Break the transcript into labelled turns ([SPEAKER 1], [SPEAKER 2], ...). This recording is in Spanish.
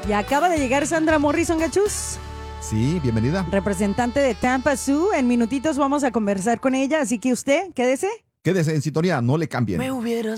[SPEAKER 1] Y acaba de llegar Sandra Morrison, gachus.
[SPEAKER 2] Sí, bienvenida.
[SPEAKER 1] Representante de Tampa Sioux. En minutitos vamos a conversar con ella, así que usted, quédese.
[SPEAKER 2] Quédese en sintonía, no le cambien.
[SPEAKER 3] Me hubieras